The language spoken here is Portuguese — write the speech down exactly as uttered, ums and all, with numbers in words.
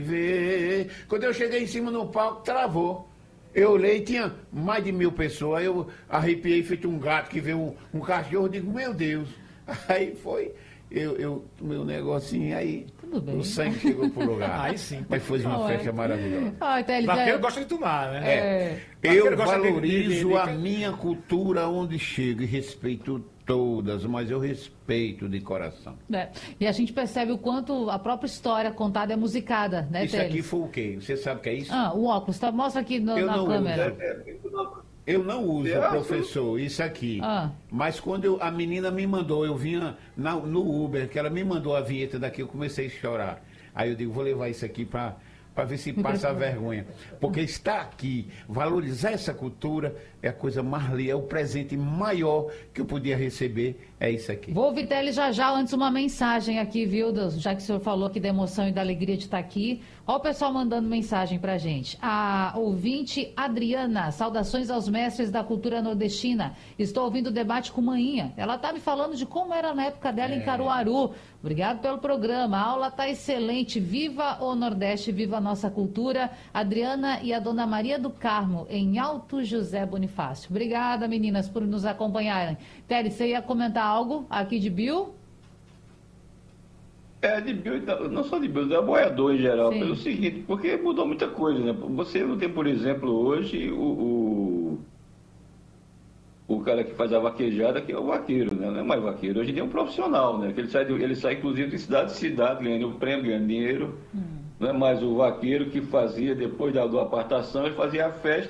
ver. Quando eu cheguei em cima no palco, travou. Eu olhei, tinha mais de mil pessoas. Aí eu arrepiei, feito um gato que veio um, um cachorro. Eu digo, meu Deus. Aí foi, eu, eu tomei um negocinho, aí Tudo bem. o sangue chegou pro lugar. Aí sim. Mas foi uma Não, festa é. maravilhosa. Ah, então ele Vaqueiro já... gosta de tomar, né? É. Eu Vaqueiro gosta de- valorizo de- de- a minha cultura onde chego e respeito todas, mas eu respeito de coração. É. E a gente percebe o quanto a própria história contada é musicada, né, Isso Teles? aqui foi o quê? Você sabe o que é isso? Ah, o óculos, tá? Mostra aqui no- Eu na não câmera. uso. Eu não uso, É, professor, isso aqui. Ah. Mas quando eu- a menina me mandou, eu vinha na- no Uber, que ela me mandou a vinheta daqui, eu comecei a chorar. Aí eu digo, vou levar isso aqui para para ver se passa a vergonha. Porque estar aqui, valorizar essa cultura, é a coisa mais linda, é o presente maior que eu podia receber, é isso aqui. Vou ouvir Teles já já, antes uma mensagem aqui, viu, Deus? Já que o senhor falou aqui da emoção e da alegria de estar aqui. Olha o pessoal mandando mensagem pra gente. A ouvinte Adriana, saudações aos mestres da cultura nordestina. Estou ouvindo o debate com Maninha. Ela tá me falando de como era na época dela em Caruaru. Obrigado pelo programa. A aula tá excelente. Viva o Nordeste, viva a nossa cultura. Adriana e a dona Maria do Carmo, em Alto José Bonifácio. Obrigada, meninas, por nos acompanharem. Teles, você ia comentar algo aqui de Bill? É, de Bill, não só de Bill, da boiador em geral, Sim. pelo seguinte, porque mudou muita coisa, né? Você não tem, por exemplo, hoje o, o, o cara que faz a vaquejada, que é o vaqueiro, né? Não é mais vaqueiro, hoje em dia é um profissional, né? Que ele sai, de- ele sai inclusive de cidade em cidade, ganhando o prêmio, ganhando dinheiro. Não é mais o vaqueiro que fazia, depois da, do apartação, ele fazia a festa.